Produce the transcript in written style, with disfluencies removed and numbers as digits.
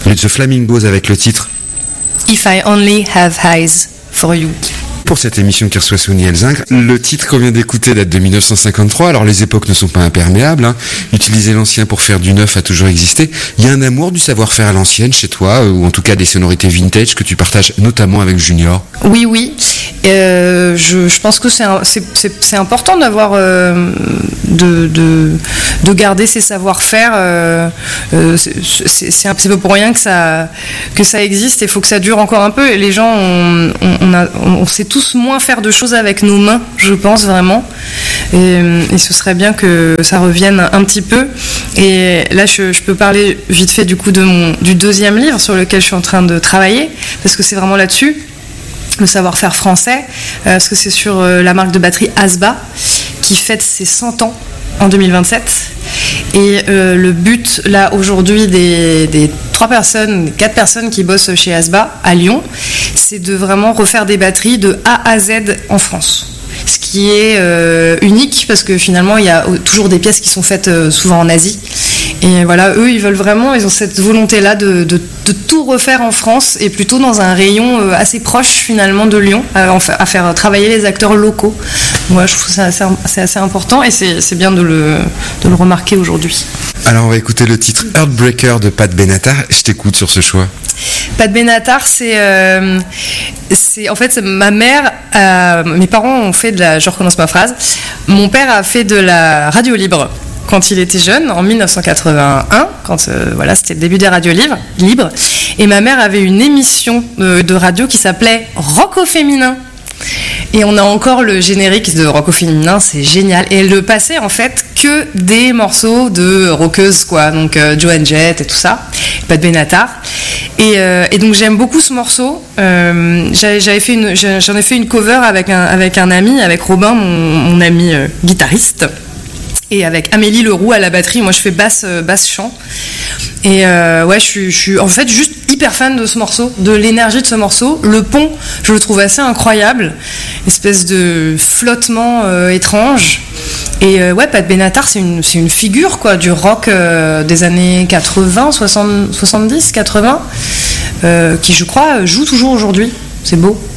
The Flamingos avec le titre If I Only Have Eyes for You. Pour cette émission qui reçoit Souni Elzingre, le titre qu'on vient d'écouter date de 1953, alors les époques ne sont pas imperméables, hein. Utiliser l'ancien pour faire du neuf a toujours existé. Il y a un amour du savoir-faire à l'ancienne chez toi, ou en tout cas des sonorités vintage que tu partages notamment avec Junior. Oui. Je pense que c'est important d'avoir de garder ses savoir-faire. C'est un petit peu pour rien que ça existe. Il faut que ça dure encore un peu. Et les gens, on sait tous moins faire de choses avec nos mains, je pense vraiment. Et ce serait bien que ça revienne un petit peu. Et là, je peux parler vite fait du coup du deuxième livre sur lequel je suis en train de travailler, parce que c'est vraiment là-dessus. Le savoir-faire français, parce que c'est sur la marque de batterie Asba qui fête ses 100 ans en 2027. Et le but, là, aujourd'hui, des 4 personnes qui bossent chez Asba à Lyon, c'est de vraiment refaire des batteries de A à Z en France. Ce qui est unique, parce que finalement, il y a toujours des pièces qui sont faites souvent en Asie. Et voilà, eux, ils ont cette volonté-là de tout refaire en France, et plutôt dans un rayon assez proche finalement de Lyon, à faire travailler les acteurs locaux. Moi, je trouve ça c'est assez important, et c'est bien de le remarquer aujourd'hui. Alors on va écouter le titre Heartbreaker de Pat Benatar. Je t'écoute sur ce choix. Pat Benatar, c'est ma mère. Mes parents ont fait je recommence ma phrase. Mon père a fait de la radio libre quand il était jeune, en 1981, quand c'était le début des radios libres. Et ma mère avait une émission de radio qui s'appelait Rock au féminin. Et on a encore le générique de Rock au féminin, c'est génial. Et elle ne passait en fait que des morceaux de rockeuses, quoi. Donc Joan Jett et tout ça, Pat Benatar. Et donc j'aime beaucoup ce morceau. J'en ai fait une cover avec un ami, avec Robin, mon ami guitariste. Et avec Amélie Leroux à la batterie. Moi je fais basse chant. Et je suis en fait juste hyper fan de ce morceau, de l'énergie de ce morceau. Le pont, je le trouve assez incroyable, espèce de flottement étrange. Et Pat Benatar, c'est une figure quoi du rock des années 80, 70, 80, qui je crois joue toujours aujourd'hui. C'est beau.